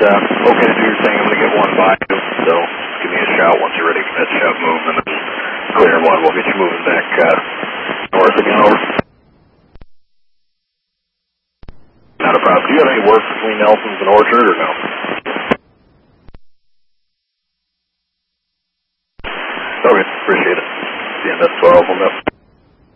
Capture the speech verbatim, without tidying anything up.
uh, okay to do your thing. I'm going to get one by you, so give me a shout once you're ready for that shove move, and then clear one. We'll get you moving back uh, north again. Over. Not a problem. Do you have any work between Nelson's and Orchard, or no? Okay, appreciate it. C M S twelve, we'll know.